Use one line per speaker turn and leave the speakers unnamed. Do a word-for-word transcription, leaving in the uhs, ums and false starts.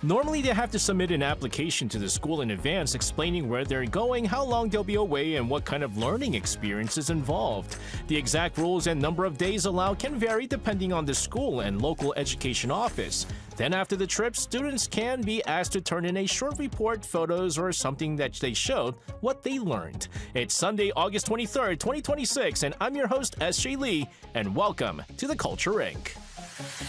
Normally, they have to submit an application to the school in advance explaining where they're going, how long they'll be away, and what kind of learning experience is involved. The exact rules and number of days allowed can vary depending on the school and local education office. Then after the trip, students can be asked to turn in a short report, photos, or something that they showed what they learned. It's Sunday, August twenty-third, twenty twenty-six, and I'm your host, S J Lee, and welcome to the Culture Incorporated.